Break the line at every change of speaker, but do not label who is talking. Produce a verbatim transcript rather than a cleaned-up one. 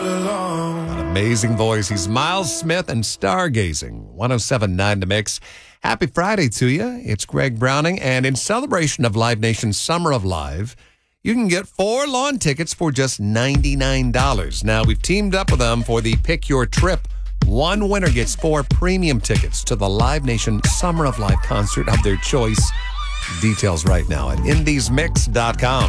An amazing voice. He's Miles Smith and Stargazing. one oh seven point nine The Mix. Happy Friday to you. It's Greg Browning. And in celebration of Live Nation's Summer of Live, you can get four lawn tickets for just ninety-nine dollars. Now, we've teamed up with them for the Pick Your Trip. One winner gets four premium tickets to the Live Nation Summer of Live concert of their choice. Details right now at indies mix dot com.